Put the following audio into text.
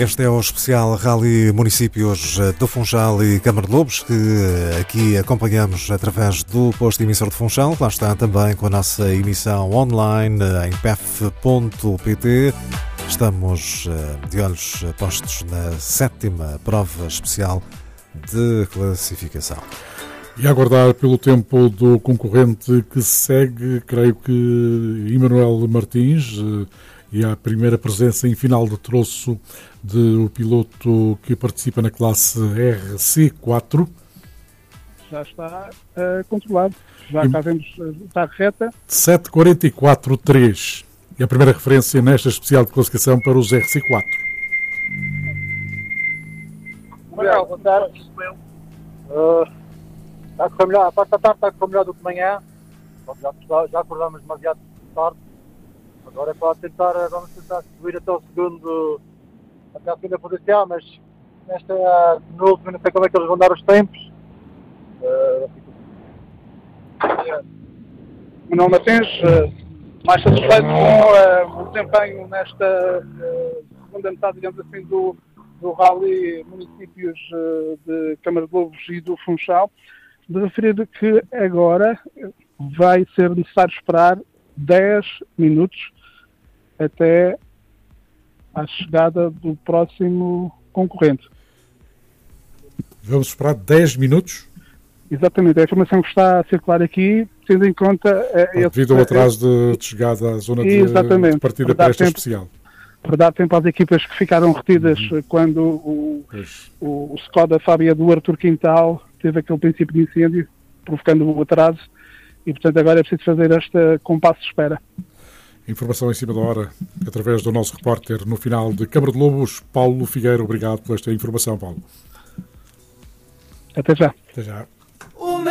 Este é o especial Rally Municípios do Funchal e Câmara de Lobos, que aqui acompanhamos através do posto emissor de Funchal. Lá está também com a nossa emissão online em pef.pt. Estamos de olhos postos na 7ª prova especial de classificação. E a aguardar pelo tempo do concorrente que segue, creio que Emanuel Martins, e a primeira presença em final de troço do piloto que participa na classe RC4. Já está controlado. Já cá vemos está reta. 7:44.3. E a primeira referência nesta especial de classificação para os RC4. Manuel, boa tarde. Está a correr melhor. A parte da tarde está a correr melhor do que manhã. Já acordámos demasiado tarde. Agora é para tentar, vamos tentar subir até a segunda posição, mas no último não sei como é que eles vão dar os tempos. Manuel Martins, mais satisfeito com o desempenho nesta segunda metade, digamos assim, do Rally Municípios de Câmara de Lobos e do Funchal, de referir que agora vai ser necessário esperar 10 minutos até à chegada do próximo concorrente. Vamos esperar 10 minutos? Exatamente, a informação que está a circular aqui, tendo em conta... devido ao atraso de chegada à zona de partida para esta especial. Para dar tempo às equipas que ficaram retidas quando o Skoda Fábia do Artur Quintal teve aquele princípio de incêndio, provocando o atraso, e portanto agora é preciso fazer este compasso de espera. Informação em cima da hora, através do nosso repórter no final de Câmara de Lobos, Paulo Figueiro. Obrigado por esta informação, Paulo. Até já. Até já.